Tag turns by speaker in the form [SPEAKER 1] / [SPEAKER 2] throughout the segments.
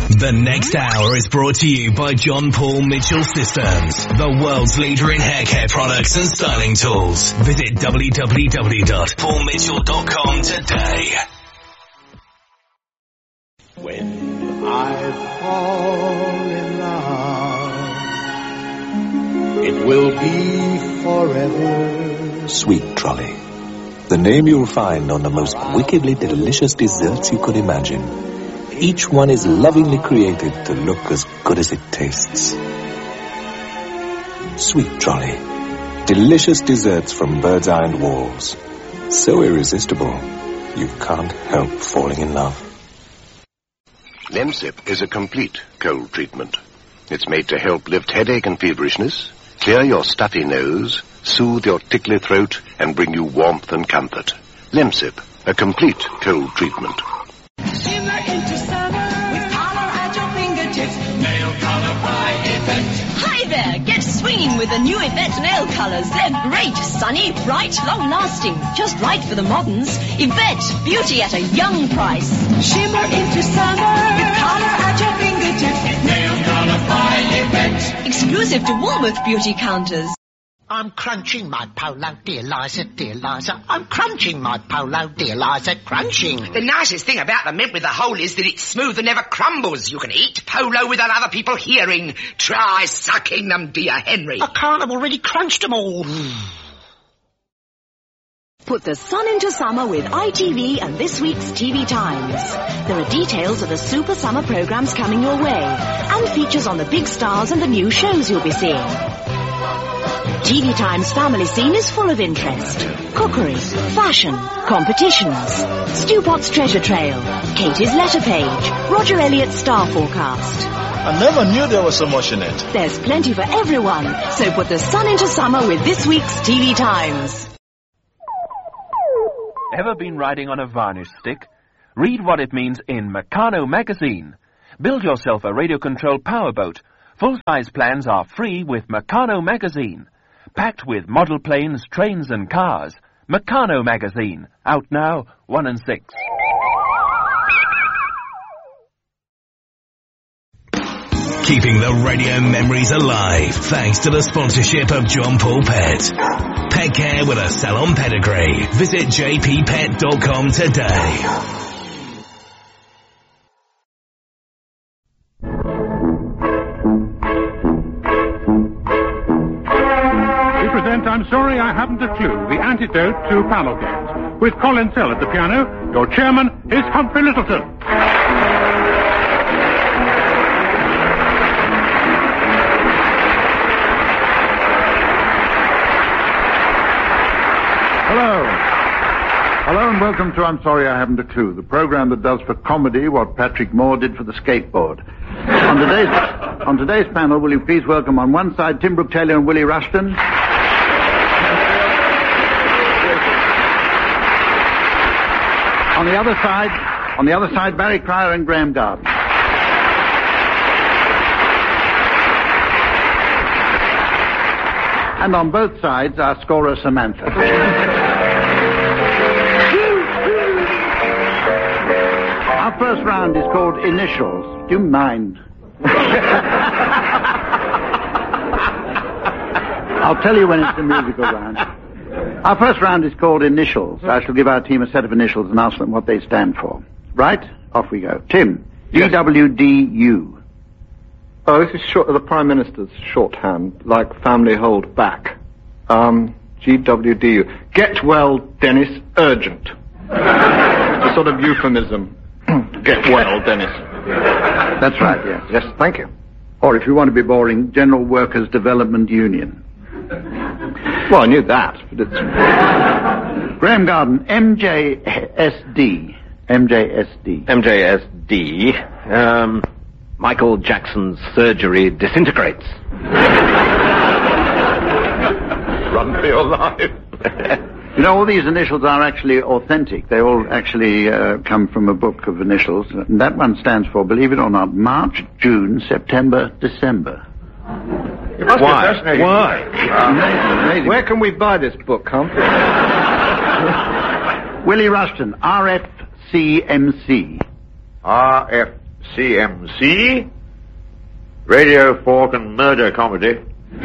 [SPEAKER 1] The next hour is brought to you by John Paul Mitchell Systems, the world's leader in hair care products and styling tools. Visit www.paulmitchell.com today.
[SPEAKER 2] When I fall in love, it will be forever.
[SPEAKER 3] Sweet Trolley, the name you'll find on the most wickedly delicious desserts you could imagine. Each one is lovingly created to look as good as it tastes. Sweet Trolley, delicious desserts from Bird's Eye and Walls. So irresistible, you can't help falling in love.
[SPEAKER 4] Lemsip is a complete cold treatment. It's made to help lift headache and feverishness, clear your stuffy nose, soothe your tickly throat, and bring you warmth and comfort. Lemsip, a complete cold treatment.
[SPEAKER 5] Shimmer into summer with color at your fingertips. Nail color by Yvette. Hi there, get swinging with the new Yvette nail colors. They're great, sunny, bright, long-lasting, just right for the moderns. Yvette, beauty at a young price. Shimmer into summer with color at your fingertips. Nail color by Yvette. Exclusive to Woolworth beauty counters.
[SPEAKER 6] I'm crunching my polo, dear Liza, dear Liza. I'm crunching my polo, dear Liza, crunching.
[SPEAKER 7] The nicest thing about the mint with the hole is that it's smooth and never crumbles. You can eat polo without other people hearing. Try sucking them, dear Henry.
[SPEAKER 6] I can't, I've already crunched them all.
[SPEAKER 8] Put the sun into summer with ITV and this week's TV Times. There are details of the super summer programs coming your way and features on the big stars and the new shows you'll be seeing. TV Times family scene is full of interest. Cookery, fashion, competitions, Stu Potts treasure trail, Katie's letter page, Roger Elliott's star forecast.
[SPEAKER 9] I never knew there was so much in it.
[SPEAKER 8] There's plenty for everyone, so put the sun into summer with this week's TV Times.
[SPEAKER 10] Ever been riding on a varnish stick? Read what it means in Meccano magazine. Build yourself a radio-controlled powerboat. Full-size plans are free with Meccano magazine. Packed with model planes, trains and cars. Meccano magazine. Out now, 1 and 6.
[SPEAKER 1] Keeping the radio memories alive thanks to the sponsorship of John Paul Pet. Pet care with a salon pedigree. Visit jppet.com today.
[SPEAKER 11] I'm sorry I haven't a clue. The antidote to Palogate. With Colin Sell at the piano, your chairman is Humphrey Littleton. Hello and welcome to I'm Sorry I Haven't a Clue, the program that does for comedy what Patrick Moore did for the skateboard. On today's panel, will you please welcome on one side Tim Brooke-Taylor and Willie Rushton. On the other side, Barry Cryer and Graham Garden. And on both sides, our scorer, Samantha. Our first round is called Initials. Do you mind? I'll tell you when it's the musical round. Our first round is called Initials. I shall give our team a set of initials and ask them what they stand for. Right? Off we go. Tim. Yes. GWDU.
[SPEAKER 12] Oh, this is the Prime Minister's shorthand, like family hold back. GWDU. Get well, Dennis, urgent. It's a sort of euphemism. Get well, Dennis.
[SPEAKER 11] That's right, yes.
[SPEAKER 12] Yes, thank you.
[SPEAKER 11] Or if you want to be boring, General Workers Development Union.
[SPEAKER 12] Well, I knew that, but it's...
[SPEAKER 11] Graham Garden, MJSD.
[SPEAKER 13] MJSD. Michael Jackson's surgery disintegrates.
[SPEAKER 12] Run for your life.
[SPEAKER 11] You know, all these initials are actually authentic. They all actually come from a book of initials. And that one stands for, believe it or not, March, June, September, December.
[SPEAKER 12] Why?
[SPEAKER 11] Amazing.
[SPEAKER 12] Where can we buy this book, Humphrey?
[SPEAKER 11] Willie Rushton, RFCMC.
[SPEAKER 12] RFC.
[SPEAKER 14] RCMC, Radio Fork and Murder Comedy.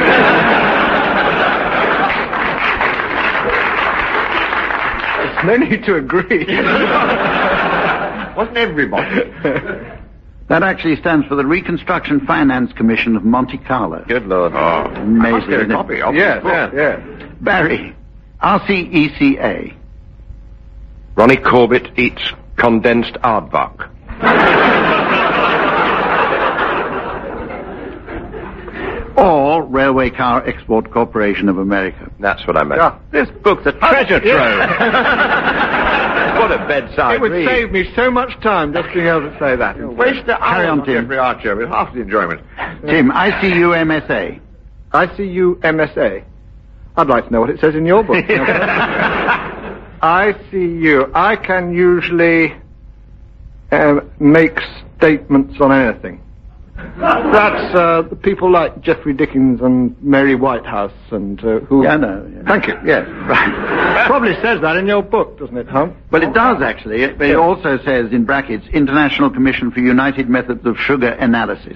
[SPEAKER 12] There's no need to agree.
[SPEAKER 14] Wasn't everybody?
[SPEAKER 11] That actually stands for the Reconstruction Finance Commission of Monte Carlo.
[SPEAKER 13] Good Lord.
[SPEAKER 14] Oh,
[SPEAKER 11] amazing.
[SPEAKER 14] must get a copy of
[SPEAKER 12] Yes,
[SPEAKER 14] this book.
[SPEAKER 12] yes.
[SPEAKER 11] Barry, RCECA.
[SPEAKER 13] Ronnie Corbett eats condensed aardvark.
[SPEAKER 11] Or Railway Car Export Corporation of America.
[SPEAKER 13] That's what I meant.
[SPEAKER 12] Yeah.
[SPEAKER 13] This book's a treasure trove. What a bedside
[SPEAKER 12] It would
[SPEAKER 13] read.
[SPEAKER 12] save me so much time just being able to say that.
[SPEAKER 14] Waste the
[SPEAKER 11] Carry
[SPEAKER 14] hour
[SPEAKER 11] on,
[SPEAKER 14] on
[SPEAKER 11] Tim.
[SPEAKER 14] Jeffrey Archer with half the enjoyment.
[SPEAKER 11] Tim, ICUMSA.
[SPEAKER 12] ICU-MSA. I'd like to know what it says in your book. ICU. I can usually make statements on anything. That's the people like Geoffrey Dickens and Mary Whitehouse and who...
[SPEAKER 11] Yeah, I know. Yeah.
[SPEAKER 12] Thank you.
[SPEAKER 11] Yes, right.
[SPEAKER 12] Probably says that in your book, doesn't it, Tom?
[SPEAKER 11] Well, it does, actually. It also says, in brackets, International Commission for United Methods of Sugar Analysis.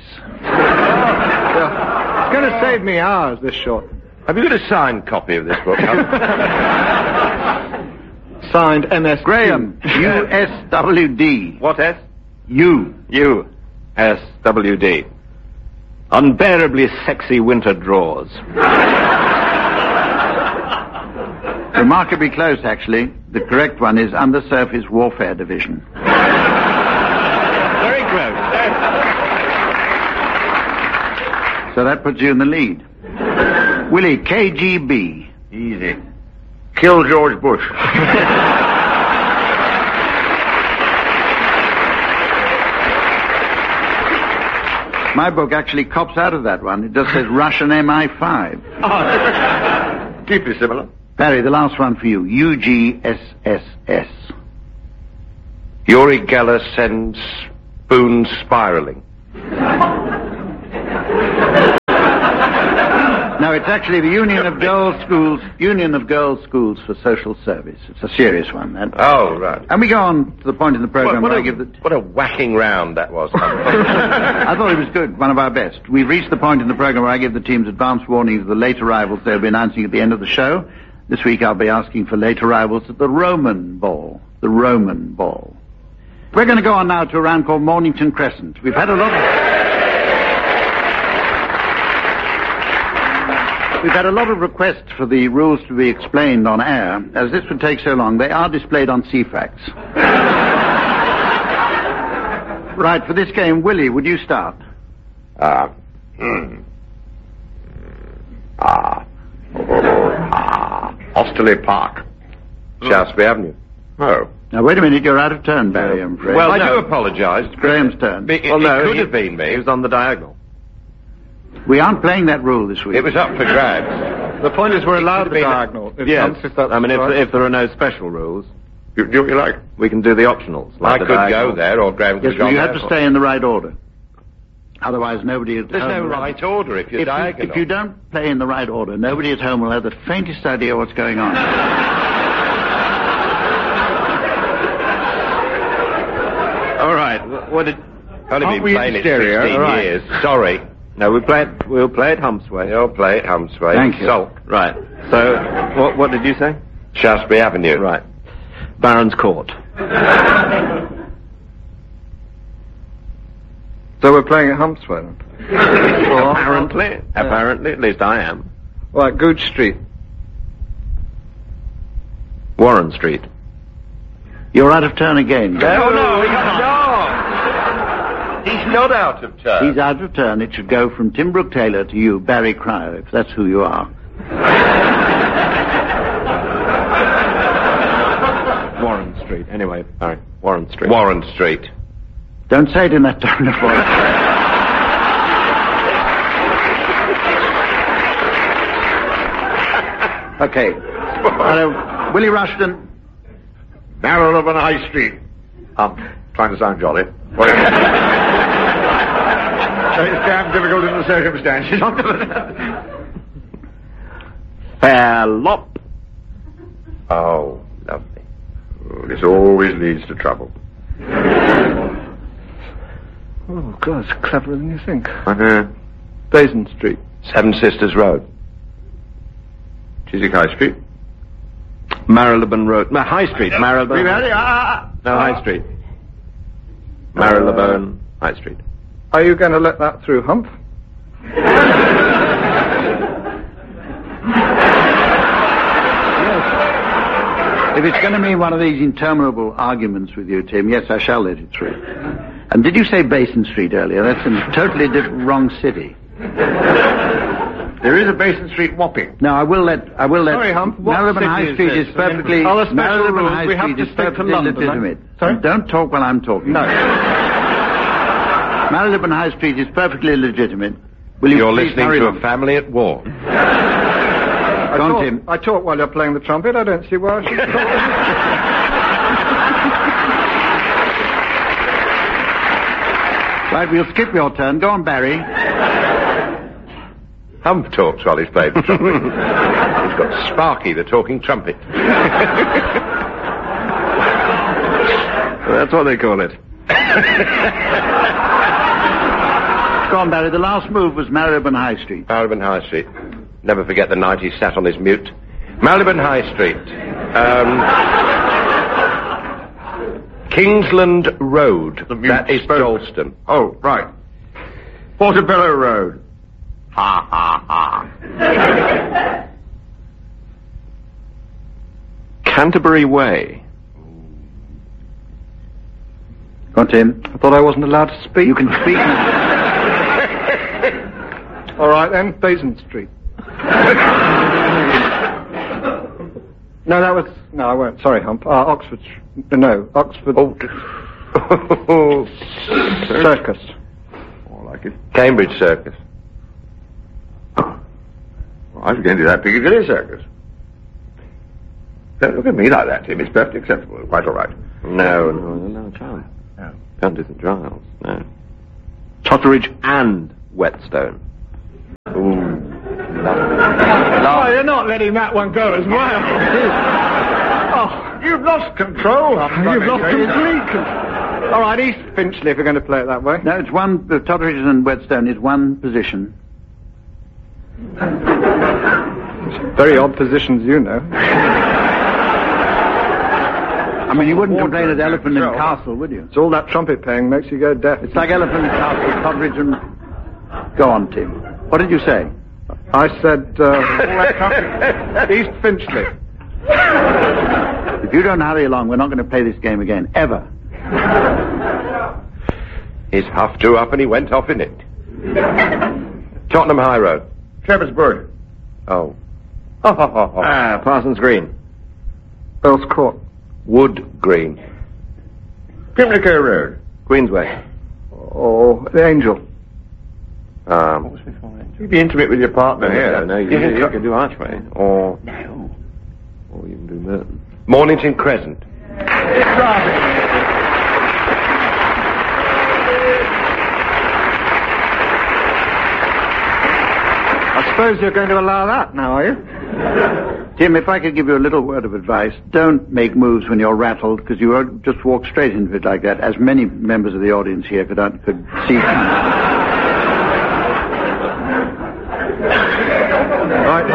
[SPEAKER 12] It's going to save me hours, this short.
[SPEAKER 13] Have you got a signed copy of this book?
[SPEAKER 12] Signed MS
[SPEAKER 11] Graham, USWD.
[SPEAKER 13] What S?
[SPEAKER 11] U.
[SPEAKER 13] SWD. Unbearably sexy winter drawers.
[SPEAKER 11] Remarkably close, actually. The correct one is Undersurface Warfare Division.
[SPEAKER 13] Very close.
[SPEAKER 11] So that puts you in the lead. Willie, KGB.
[SPEAKER 14] Easy. Kill George Bush.
[SPEAKER 11] My book actually cops out of that one. It just says Russian MI5.
[SPEAKER 14] Deeply similar.
[SPEAKER 11] Barry, the last one for you. UGSSS.
[SPEAKER 13] Uri Geller sends spoons spiraling.
[SPEAKER 11] No, it's actually the Union of Girls Schools for Social Service. It's a serious one, that.
[SPEAKER 13] Oh, right.
[SPEAKER 11] And we go on to the point in the program where I give the...
[SPEAKER 13] What a whacking round that was.
[SPEAKER 11] I thought it was good, one of our best. We've reached the point in the program where I give the teams advance warnings of the late arrivals they'll be announcing at the end of the show. This week I'll be asking for late arrivals at the Roman Ball. The Roman Ball. We're going to go on now to a round called Mornington Crescent. We've had a lot of requests for the rules to be explained on air. As this would take so long, they are displayed on CFAX. Right, for this game, Willie, would you start?
[SPEAKER 14] Osterley Park.
[SPEAKER 13] Shaftesbury Avenue.
[SPEAKER 14] Oh.
[SPEAKER 11] Now, wait a minute, you're out of turn, Barry, I'm afraid.
[SPEAKER 13] Well, I do apologise.
[SPEAKER 11] It's Graham's turn.
[SPEAKER 13] It could have been me. He was on the diagonal.
[SPEAKER 11] We aren't playing that rule this week.
[SPEAKER 13] It was up for grabs.
[SPEAKER 12] The point is we're allowed the diagonal.
[SPEAKER 13] Yes. If there are no special rules,
[SPEAKER 14] You do what you like.
[SPEAKER 13] we can do the optionals. Like
[SPEAKER 14] I could go there, or Graham could
[SPEAKER 11] Yes,
[SPEAKER 14] go
[SPEAKER 11] but you
[SPEAKER 14] there.
[SPEAKER 11] have to stay in the right order. Otherwise, nobody at
[SPEAKER 13] There's
[SPEAKER 11] home
[SPEAKER 13] no
[SPEAKER 11] will have-
[SPEAKER 13] right order if you're diagonal.
[SPEAKER 11] If you don't play in the right order, nobody at home will have the faintest idea what's going on.
[SPEAKER 13] All right. What did? Only
[SPEAKER 14] Aren't
[SPEAKER 13] been
[SPEAKER 14] we in
[SPEAKER 13] playing it
[SPEAKER 14] stereo?
[SPEAKER 13] 16
[SPEAKER 14] All right.
[SPEAKER 13] years. Sorry. No, we'll play it Humsway. You'll play it Humsway.
[SPEAKER 11] Thank you.
[SPEAKER 13] So, right. So, what did you say? Shaftesbury Avenue. Right. Baron's Court.
[SPEAKER 12] So we're playing at Humpswell then?
[SPEAKER 13] Apparently. Apparently, at least I am.
[SPEAKER 12] Right, Gooch Street.
[SPEAKER 13] Warren Street.
[SPEAKER 11] You're out of turn again.
[SPEAKER 13] No, he's not out of turn.
[SPEAKER 11] He's out of turn. It should go from Tim Brooke Taylor to you, Barry Cryer, if that's who you are.
[SPEAKER 13] Warren Street. Anyway, Barry. Warren Street. Warren Street.
[SPEAKER 11] Don't say it in that tone of voice. Okay. Willie Rushton.
[SPEAKER 14] Marylebone High Street. Trying to sound jolly. It's damn difficult in the circumstances.
[SPEAKER 13] Fallop.
[SPEAKER 14] Oh, lovely. Oh, this always leads to trouble.
[SPEAKER 12] Oh, God, it's cleverer than you think.
[SPEAKER 13] Uh-huh.
[SPEAKER 12] Basin Street.
[SPEAKER 13] Seven Sisters Road.
[SPEAKER 14] Chiswick High Street.
[SPEAKER 13] Marylebone Road. High Street. Marylebone. No, High Street. Marylebone High Street.
[SPEAKER 12] Are you going to let that through, Hump?
[SPEAKER 11] If it's going to be one of these interminable arguments with you, Tim, yes, I shall let it through. And did you say Basin Street earlier? That's a totally wrong city.
[SPEAKER 14] There is a Basin Street Wapping.
[SPEAKER 11] No, I will let.
[SPEAKER 12] Sorry, Hump.
[SPEAKER 11] Marylebone High Street is perfectly. Marylebone High Street is perfectly legitimate.
[SPEAKER 12] Sorry?
[SPEAKER 11] Don't talk while I'm talking.
[SPEAKER 12] No.
[SPEAKER 11] Marylebone High Street is perfectly legitimate. Will you
[SPEAKER 13] You're
[SPEAKER 11] please
[SPEAKER 13] listening
[SPEAKER 11] hurry
[SPEAKER 13] to
[SPEAKER 11] on?
[SPEAKER 13] a family at war.
[SPEAKER 11] Tim.
[SPEAKER 12] I talk while you're playing the trumpet. I don't see why I should talk.
[SPEAKER 11] Right, we'll skip your turn. Go on, Barry.
[SPEAKER 13] Hump talks while he's playing the trumpet. He's got Sparky, the talking trumpet. That's what they call it.
[SPEAKER 11] Go on, Barry. The last move was Marylebone High Street.
[SPEAKER 13] Marylebone High Street. Never forget the night he sat on his mute. Marylebone High Street. Kingsland Road. That is Dalston.
[SPEAKER 14] Oh, right. Portobello Road. Ha, ha, ha.
[SPEAKER 13] Canterbury Way.
[SPEAKER 11] Go on, Tim.
[SPEAKER 12] I thought I wasn't allowed to speak.
[SPEAKER 11] You can speak now.
[SPEAKER 12] All right, then. Basin Street. No, that was... No, I won't. Sorry, Hump. Oxford... No, Oxford...
[SPEAKER 13] Oh.
[SPEAKER 12] Circus.
[SPEAKER 14] Oh, I like it.
[SPEAKER 13] Cambridge Circus.
[SPEAKER 14] Well, I was going to do that Piccadilly Circus. Don't look at me like that, Tim. It's perfectly acceptable. Quite all right.
[SPEAKER 13] No, can't.
[SPEAKER 14] No.
[SPEAKER 13] Can't do St Giles. No. Totteridge and Whetstone. Ooh.
[SPEAKER 12] Oh, you're not letting that one go as well. Oh,
[SPEAKER 14] you've lost control.
[SPEAKER 12] You've lost complete control. All right, East Finchley, if you're going to play it that way.
[SPEAKER 11] No, it's one... Totteridge and Whetstone is one position.
[SPEAKER 12] Very odd positions, you know.
[SPEAKER 11] I mean, you wouldn't complain at Elephant and Castle, would you?
[SPEAKER 12] It's all that trumpet playing makes you go deaf.
[SPEAKER 11] It's like Elephant and Castle, Totteridge and... Go on, Tim. What did you say?
[SPEAKER 12] I said, East Finchley.
[SPEAKER 11] If you don't hurry along, we're not going to play this game again, ever.
[SPEAKER 13] He's half two up and he went off in it. Tottenham High Road.
[SPEAKER 14] Shepherd's Bush.
[SPEAKER 13] Oh. Parsons Green.
[SPEAKER 12] Earl's Court.
[SPEAKER 13] Wood Green.
[SPEAKER 14] Pimlico Road.
[SPEAKER 13] Queensway.
[SPEAKER 12] Oh, the Angel.
[SPEAKER 14] You'd be intimate with your partner here.
[SPEAKER 13] No, you can do Archway. Or you can do Merton. Mornington Crescent.
[SPEAKER 12] I suppose you're going to allow that now, are you?
[SPEAKER 11] Tim, if I could give you a little word of advice, don't make moves when you're rattled, because you won't just walk straight into it like that, as many members of the audience here could see. Right.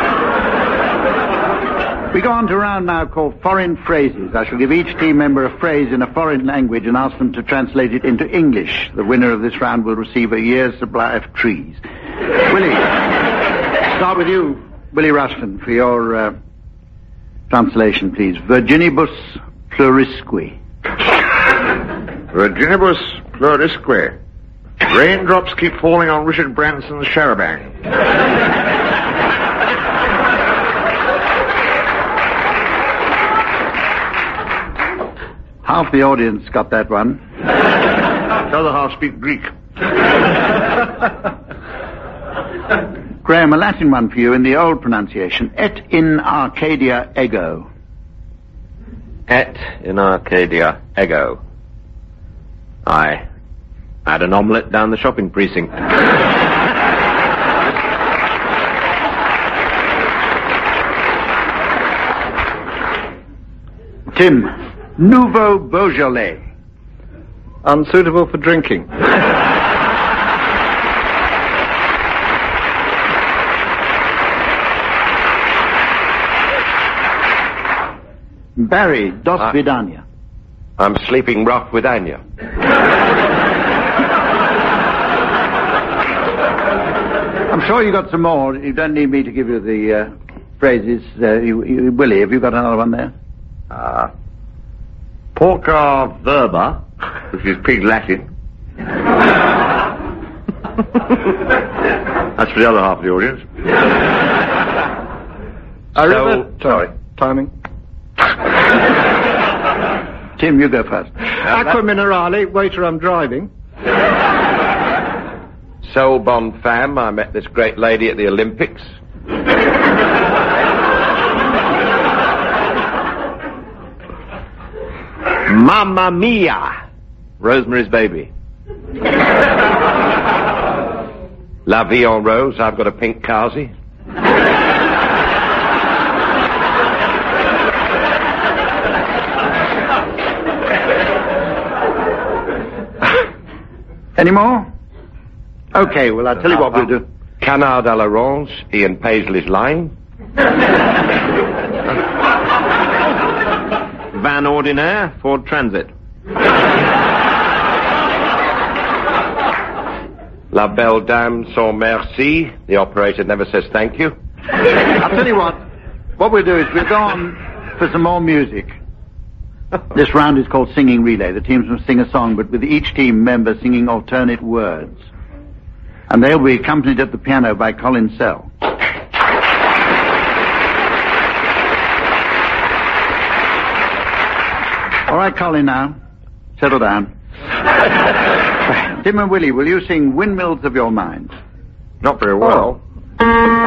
[SPEAKER 11] We go on to a round now called foreign phrases. I shall give each team member a phrase in a foreign language and ask them to translate it into English. The winner of this round will receive a year's supply of trees. Willie, start with you, Willie Rushton, for your translation, please. Virginibus pleurisque.
[SPEAKER 14] Virginibus pleurisque. Raindrops keep falling on Richard Branson's charabanc.
[SPEAKER 11] Half the audience got that one.
[SPEAKER 14] The other half speak Greek.
[SPEAKER 11] Graham, a Latin one for you in the old pronunciation. Et in Arcadia ego.
[SPEAKER 13] Et in Arcadia ego. I had an omelette down the shopping precinct.
[SPEAKER 11] Tim, Nouveau Beaujolais.
[SPEAKER 12] Unsuitable for drinking.
[SPEAKER 11] Barry, dos vidania.
[SPEAKER 4] I'm sleeping rough with Anya.
[SPEAKER 11] I'm sure you got some more. You don't need me to give you the phrases. Willie, have you got another one there?
[SPEAKER 14] Porca verba, which is pig Latin. That's for the other half of the audience.
[SPEAKER 12] Sorry. Timing.
[SPEAKER 11] Tim, you go first.
[SPEAKER 12] Aqua Minerale, waiter, I'm driving.
[SPEAKER 4] Soul Bond fam, I met this great lady at the Olympics. Mamma Mia, Rosemary's Baby. La Vie en Rose, I've got a pink Kazi.
[SPEAKER 11] Any more? Okay, well, I'll tell you what we'll do.
[SPEAKER 4] Canard à l'orange, Ian Paisley's line.
[SPEAKER 13] Van Ordinaire, Ford Transit.
[SPEAKER 4] La Belle Dame sans merci, the operator never says thank you.
[SPEAKER 11] I'll tell you what we'll do is we'll go on for some more music. This round is called Singing Relay. The teams must sing a song, but with each team member singing alternate words. And they'll be accompanied at the piano by Colin Sell. All right, Colin, now. Settle down. Tim and Willie, will you sing Windmills of Your Mind?
[SPEAKER 14] Not very well.